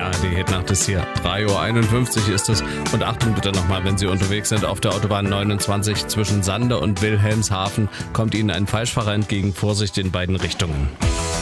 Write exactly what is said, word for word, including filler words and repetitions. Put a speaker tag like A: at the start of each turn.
A: A R D-Hitnacht ist hier. drei Uhr einundfünfzig ist es. Und Achtung bitte nochmal, wenn Sie unterwegs sind auf der Autobahn neunundzwanzig zwischen Sande und Wilhelmshaven, kommt Ihnen ein Falschfahrer entgegen. Vorsicht in beiden Richtungen.